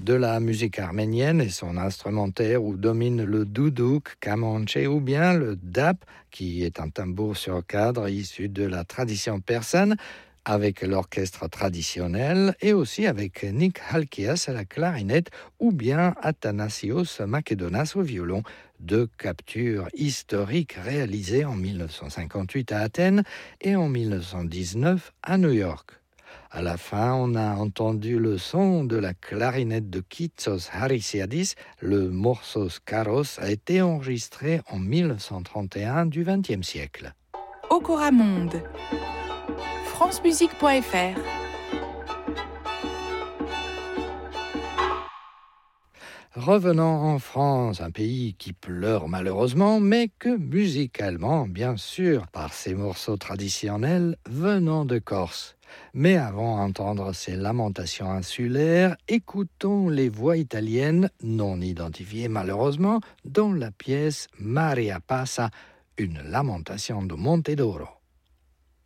de la musique arménienne et son instrumentaire où domine le doudouk, kamanché ou bien le dap, qui est un tambour sur cadre issu de la tradition persane, avec l'orchestre traditionnel et aussi avec Nick Halkias à la clarinette ou bien Athanasios Makedonas au violon, deux captures historiques réalisées en 1958 à Athènes et en 1919 à New York. À la fin, on a entendu le son de la clarinette de Kitsos Harisiadis. Le morceau Skaros a été enregistré en 1931 du XXe siècle. Okora Monde, francemusique.fr. Revenons en France, un pays qui pleure malheureusement, mais que musicalement, bien sûr, par ses morceaux traditionnels venant de Corse. Mais avant d'entendre ces lamentations insulaires, écoutons les voix italiennes, non identifiées malheureusement, dans la pièce Maria Passa, une lamentation de Montedoro.